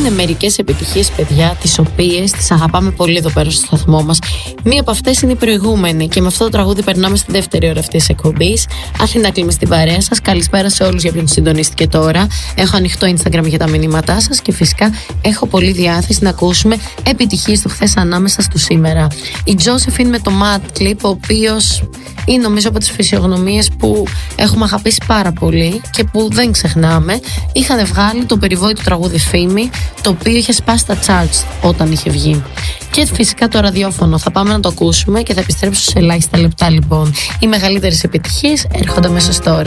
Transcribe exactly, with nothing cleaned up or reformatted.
είναι μερικές επιτυχίες, παιδιά, τις οποίες τις αγαπάμε πολύ εδώ πέρα στο σταθμό μας. Μία από αυτές είναι η προηγούμενη, και με αυτό το τραγούδι περνάμε στη δεύτερη ώρα αυτής της εκπομπής. Αθηνά Κλίμη στην παρέα σας. Καλησπέρα σε όλους για ποιον συντονίστηκε τώρα. Έχω ανοιχτό Instagram για τα μηνύματά σας και φυσικά έχω πολύ διάθεση να ακούσουμε επιτυχίες του χθες ανάμεσα στο σήμερα. Η Josephine με το Mad Clip, ο οποίος είναι νομίζω από τις φυσιογνωμίες που έχουμε αγαπήσει πάρα πολύ και που δεν ξεχνάμε. Είχαν βγάλει το περιβόητο τραγούδι Φήμη, το οποίο είχε σπάσει τα charts όταν είχε βγει. Και φυσικά το ραδιόφωνο. Θα πάμε να το ακούσουμε και θα επιστρέψω σε ελάχιστα λεπτά λοιπόν. Οι μεγαλύτερες επιτυχίες έρχονται μέσα στο ώρα.